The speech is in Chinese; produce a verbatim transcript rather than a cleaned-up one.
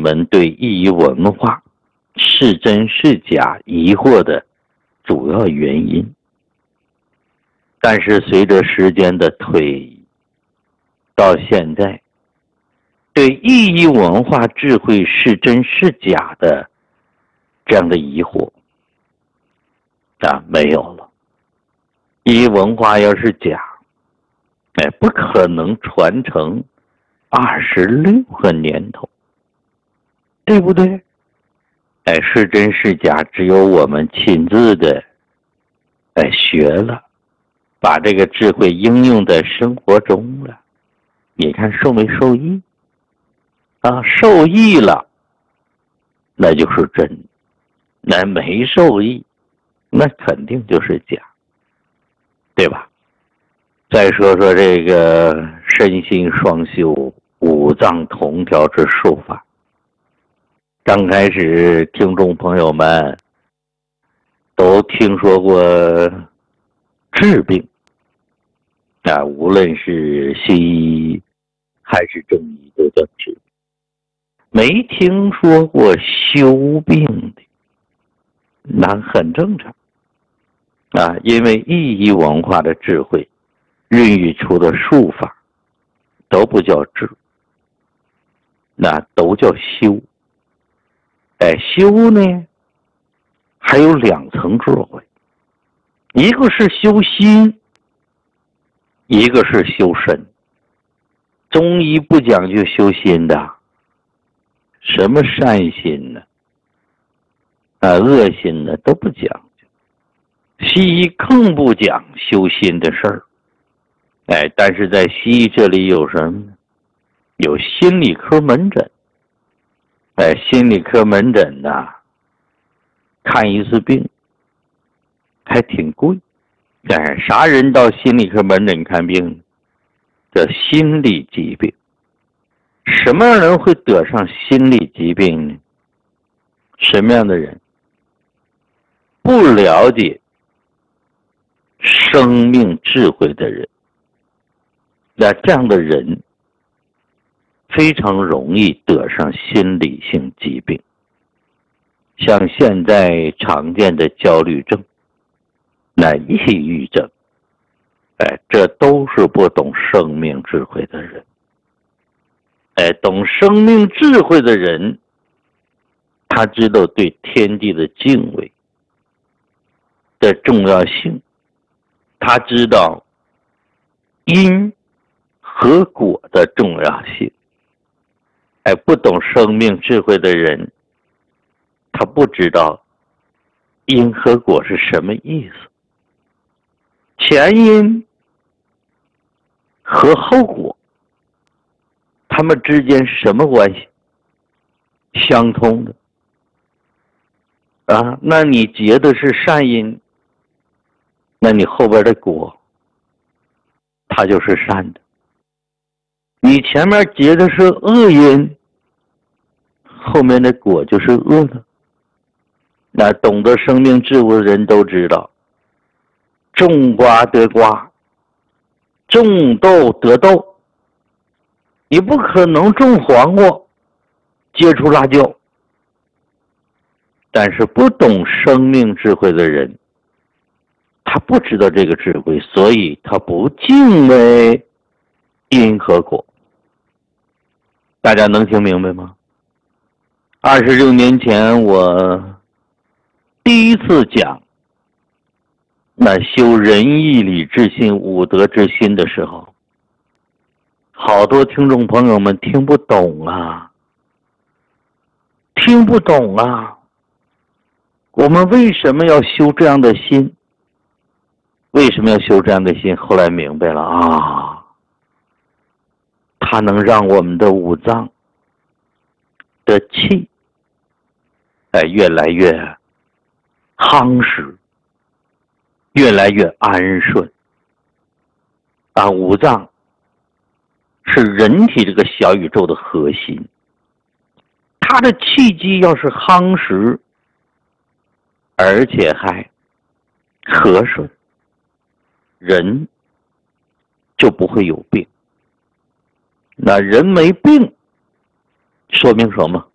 们对意义文化是真是假疑惑的主要原因。但是随着时间的推移，到现在，对意义文化智慧是真是假的这样的疑惑啊没有了。意义文化要是假，哎，不可能传承二十六个年头，对不对？哎，是真是假，只有我们亲自的哎学了，把这个智慧应用在生活中了，你看受没受益啊？受益了那就是真，那没受益那肯定就是假，对吧？再说说这个身心双修五脏同调之术法，刚开始听众朋友们都听说过治病啊，无论是西医还是中医都叫治病，没听说过修病的，那很正常啊，因为意义文化的智慧孕育出的术法都不叫治，那都叫修。哎，修呢还有两层智慧，一个是修心，一个是修身。中医不讲究修心的，什么善心呢啊恶心呢都不讲究，西医更不讲修心的事儿。哎，但是在西医这里有什么呢？有心理科门诊。哎，心理科门诊呐、啊，看一次病还挺贵。哎，啥人到心理科门诊看病？这心理疾病。什么样的人会得上心理疾病呢？什么样的人？不了解生命智慧的人。那这样的人非常容易得上心理性疾病，像现在常见的焦虑症、那抑郁症，哎，这都是不懂生命智慧的人。哎，懂生命智慧的人，他知道对天地的敬畏的重要性，他知道因和果的重要性。哎，不懂生命智慧的人，他不知道因和果是什么意思，前因和后果他们之间是什么关系？相通的啊，那你结的是善因，那你后边的果它就是善的。你前面结的是恶因，后面的果就是恶的。那懂得生命智慧的人都知道，种瓜得瓜，种豆得豆。你不可能种黄瓜结出辣椒。但是不懂生命智慧的人，他不知道这个智慧，所以他不敬畏因和果。大家能听明白吗？二十六年前我第一次讲那修仁义礼智信五德之心的时候，好多听众朋友们听不懂啊，听不懂啊。我们为什么要修这样的心？为什么要修这样的心？后来明白了啊，它能让我们的五脏的气哎越来越夯实，越来越安顺啊。五脏是人体这个小宇宙的核心，它的气机要是夯实，而且还和顺，人就不会有病。那人没病，说明什么？